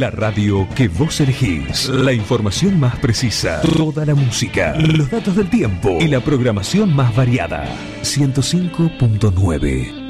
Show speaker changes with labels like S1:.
S1: La radio que vos elegís. La información más precisa. Toda la música. Los datos del tiempo. Y la programación más variada. 105.9.